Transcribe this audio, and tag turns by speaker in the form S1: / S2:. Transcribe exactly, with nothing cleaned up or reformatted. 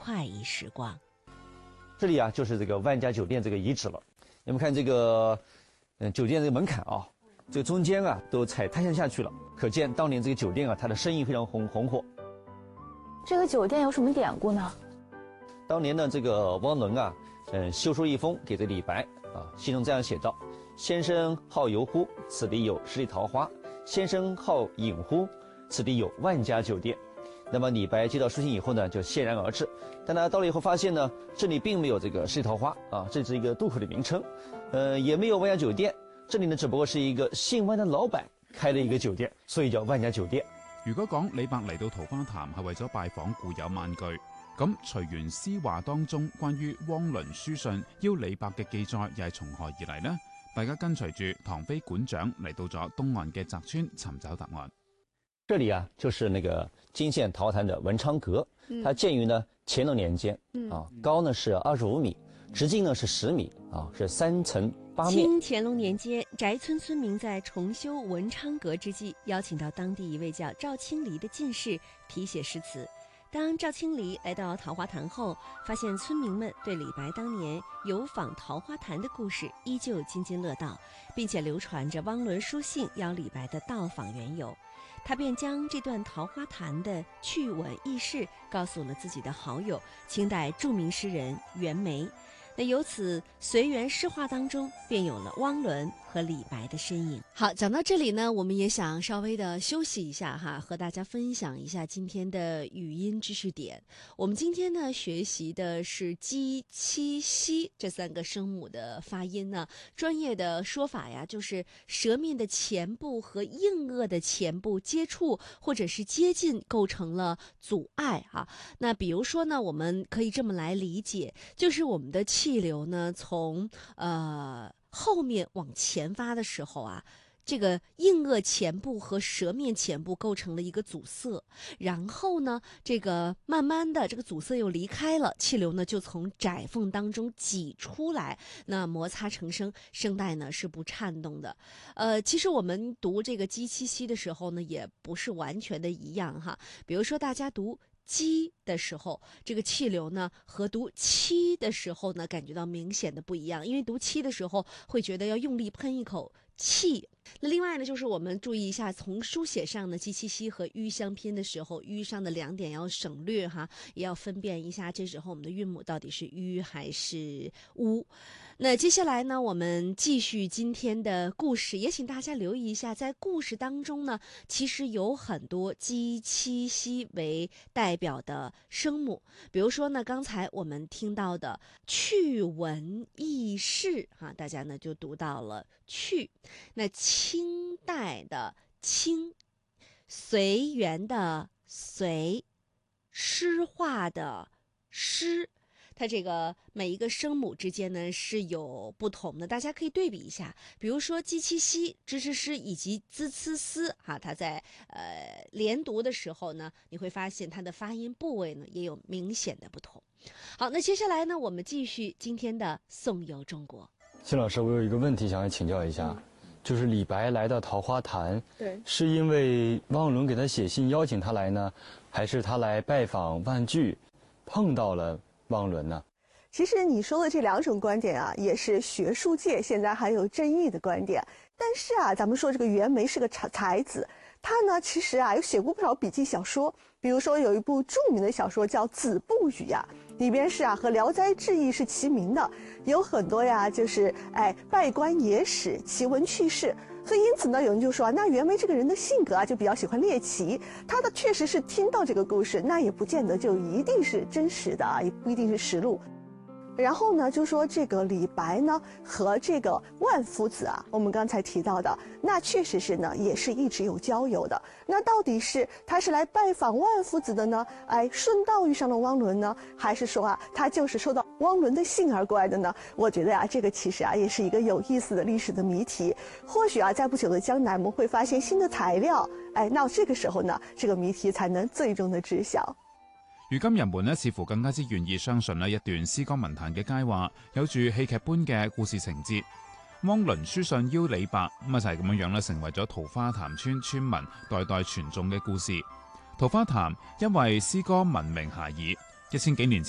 S1: 快意时光。
S2: 这里啊，就是这个万家酒店这个遗址了。你们看这个，嗯，酒店这个门槛啊，这个中间啊都踩塌陷下去了，可见当年这个酒店啊，它的生意非常红红火。
S3: 这个酒店有什么典故呢？
S2: 当年呢，这个汪伦啊，嗯，修书一封给这李白啊，信中这样写道：“先生好游乎？此地有十里桃花。先生好饮乎？此地有万家酒店。”那么李白接到书信以后呢，就欣然而至。但他到了以后发现呢，这里并没有这个十里桃花啊，这是一个渡口的名称，呃，也没有万家酒店。这里呢，只不过是一个姓万的老板开了一个酒店，所以叫萬家酒店。
S4: 如果講李白嚟到桃花潭係為咗拜訪故友萬句，咁隨園詩話當中關於汪倫書信邀李白嘅記載又係從何而嚟呢？大家跟隨住唐飛館長嚟到咗東岸嘅澤村尋找答案。
S2: 这里啊，就是那个泾县桃坛的文昌阁，嗯、它建于呢乾隆年间，嗯、啊，高呢是二十五米，直径呢是十米，啊，是三层八面。
S1: 清乾隆年间，翟村村民在重修文昌阁之际，邀请到当地一位叫赵清黎的进士题写诗词。当赵清黎来到桃花潭后，发现村民们对李白当年游访桃花潭的故事依旧津津乐道，并且流传着汪伦书信邀李白的到访缘由。他便将这段桃花潭的趣闻轶事告诉了自己的好友，清代著名诗人袁枚。那由此随园诗话当中便有了汪伦和李白的身影。好，讲到这里呢，我们也想稍微的休息一下哈，和大家分享一下今天的语音知识点。我们今天呢学习的是鸡、七、西这三个声母的发音呢，专业的说法呀，就是舌面的前部和硬腭的前部接触或者是接近，构成了阻碍哈。那比如说呢，我们可以这么来理解，就是我们的气流呢，从呃后面往前发的时候啊，这个硬腭前部和舌面前部构成了一个阻塞，然后呢，这个慢慢的这个阻塞又离开了，气流呢就从窄缝当中挤出来，那摩擦成声，声带呢是不颤动的。呃，其实我们读这个鸡、七、西的时候呢，也不是完全的一样哈。比如说大家读鸡的时候，这个气流呢和读七的时候呢感觉到明显的不一样，因为读七的时候会觉得要用力喷一口气。那另外呢，就是我们注意一下，从书写上呢，鸡、七、西和吁相拼的时候，吁上的两点要省略哈，也要分辨一下这时候我们的韵母到底是吁还是乌。那接下来呢，我们继续今天的故事，也请大家留意一下，在故事当中呢，其实有很多鸡、七、西为代表的声母，比如说呢，刚才我们听到的趣闻轶事哈，大家呢就读到了趣。那清代的清，随园的随，诗话的诗，它这个每一个声母之间呢是有不同的，大家可以对比一下。比如说鸡、七、西、支、支、诗以及滋、呲、丝哈，它在呃连读的时候呢，你会发现它的发音部位呢也有明显的不同。好，那接下来呢，我们继续今天的颂游中国。
S5: 辛老师，我有一个问题想要请教一下。嗯，就是李白来到桃花潭，对，是因为汪伦给他写信邀请他来呢，还是他来拜访万句，碰到了汪伦呢？
S6: 其实你说的这两种观点啊，也是学术界现在还有争议的观点。但是啊，咱们说这个袁枚是个才才子，他呢其实啊有写过不少笔记小说，比如说有一部著名的小说叫《子不语》啊，里边是啊和《聊斋志异》是齐名的，有很多呀就是哎拜官野史、奇闻趣事。所以因此呢，有人就说啊，那袁枚这个人的性格啊就比较喜欢猎奇，他的确实是听到这个故事，那也不见得就一定是真实的啊，也不一定是实录。然后呢，就说这个李白呢和这个万夫子啊，我们刚才提到的，那确实是呢，也是一直有交友的。那到底是他是来拜访万夫子的呢？哎，顺道遇上了汪伦呢，还是说啊，他就是受到汪伦的信而过来的呢？我觉得啊，这个其实啊，也是一个有意思的历史的谜题。或许啊，在不久的将来，我们会发现新的材料，哎，那这个時候呢，這個謎題才能最終的知曉。
S4: 如今人們呢，似乎更加之願意相信呢一段詩歌文壇嘅佳話，有住戲劇般嘅故事情節。汪倫書信邀李白，咁啊就係咁樣樣咧，成為咗桃花潭村村民代代傳頌嘅故事。桃花潭因為詩歌聞名遐邇，一千幾年前